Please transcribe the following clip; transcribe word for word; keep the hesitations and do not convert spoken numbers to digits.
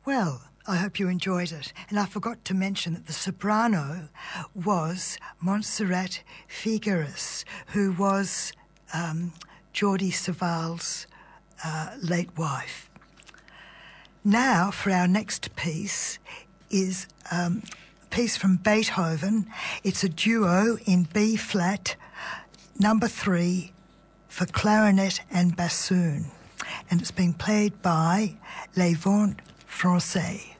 Well, I hope you enjoyed it. And I forgot to mention that the soprano was Montserrat Figueras, who was um, Jordi Saval's uh, late wife. Now, for our next piece, is um, a piece from Beethoven. It's a duo in B-flat, number three, for clarinet and bassoon. And it's being played by Les Vents Français.